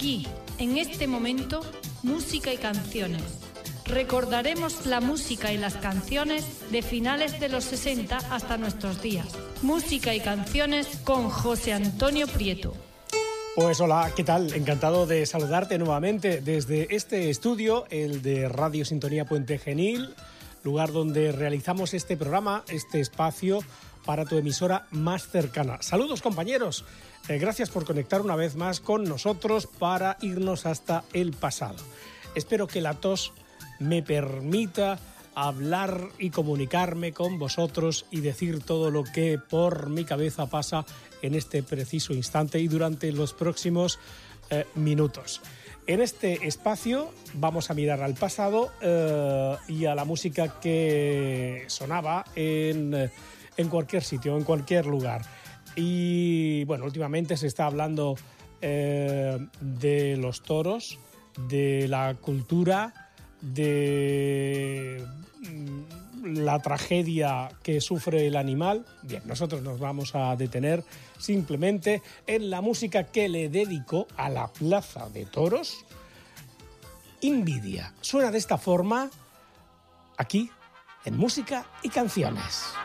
Aquí, en este momento, música y canciones. Recordaremos la música y las canciones de finales de los 60 hasta nuestros días. Música y canciones con José Antonio Prieto. Pues hola, ¿qué tal? Encantado de saludarte nuevamente desde este estudio, el de Radio Sintonía Puente Genil, lugar donde realizamos este programa, este espacio para tu emisora más cercana. Saludos, compañeros. Gracias por conectar una vez más con nosotros para irnos hasta el pasado. Espero que la tos me permita hablar y comunicarme con vosotros y decir todo lo que por mi cabeza pasa en este preciso instante y durante los próximos minutos. En este espacio vamos a mirar al pasado y a la música que sonaba en cualquier sitio, en cualquier lugar. Y bueno, últimamente se está hablando de los toros, de la cultura, de la tragedia que sufre el animal. Bien, nosotros nos vamos a detener simplemente en la música que le dedico a la Plaza de Toros. Invidia. Suena de esta forma aquí en Música y Canciones.